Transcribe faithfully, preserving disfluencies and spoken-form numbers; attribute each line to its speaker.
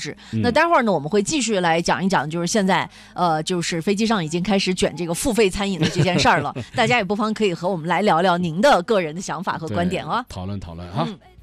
Speaker 1: 制。嗯、那待会儿呢，我们会继续来讲一讲，就是现在呃，就是飞机上已经开始卷这个付费餐饮的这件事儿了。大家也不妨可以和我们来聊聊您的个人的想法和观点啊，
Speaker 2: 讨论讨论啊。嗯